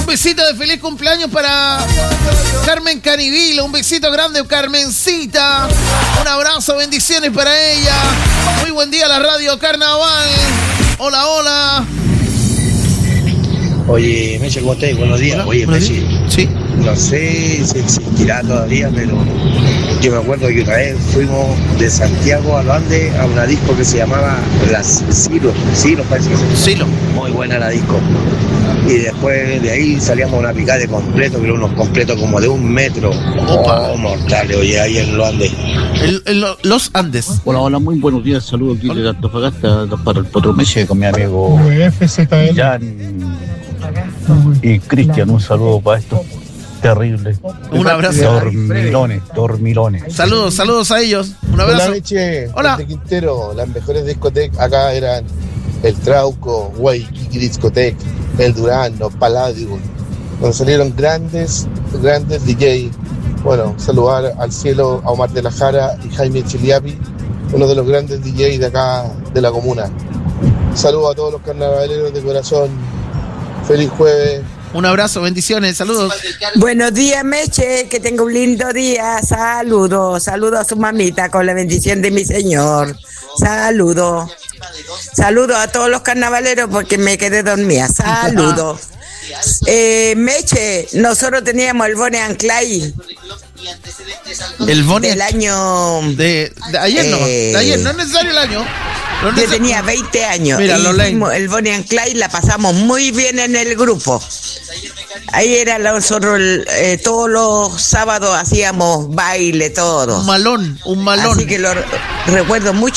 besito de feliz cumpleaños para Carmen Canivilo. Un besito grande, Carmencita. Un abrazo, bendiciones para ella. Muy buen día a la radio Carnaval. Hola, hola. Oye, Meche, ¿cómo estás? Buenos días. Hola, Oye, Meche, sí. no sé si existirá todavía, pero yo me acuerdo que una vez fuimos de Santiago a los Andes a una disco que se llamaba Las Silo, parece que se llama. Muy buena la disco. Y después de ahí salíamos a una picada de completo, pero unos completos como de 1 metro. Opa. Oh, mortales, oye, ahí en los Andes. Los Andes. Hola, muy buenos días. Saludos aquí de Antofagasta para el Potro Meche con mi amigo Jan y Cristian. Un saludo para esto. Terrible. Un abrazo. Dormilones. Saludos a ellos. Un abrazo. Hola, Meche. Hola. De Quintero. Las mejores discotecas acá eran el Trauco, Waikiki Discotec, el Durano, Palladium. Donde salieron grandes DJ. Bueno, saludar al cielo a Omar de la Jara y Jaime Chiliapi, uno de los grandes DJ de acá de la comuna. Saludos a todos los carnavaleros de corazón. Feliz jueves. Un abrazo, bendiciones, saludos. Buenos días, Meche, que tenga un lindo día. Saludos a su mamita con la bendición de mi Señor. Saludos a todos los carnavaleros porque me quedé dormida. Saludos. Meche, nosotros teníamos el Bonnie and Clyde. El Bonnie del año de ayer no es necesario el año. Yo tenía 20 años. Mira, el Bonnie and Clyde la pasamos muy bien en el grupo. Ahí era nosotros todos los sábados hacíamos baile, todo. Un malón. Así que lo recuerdo mucho.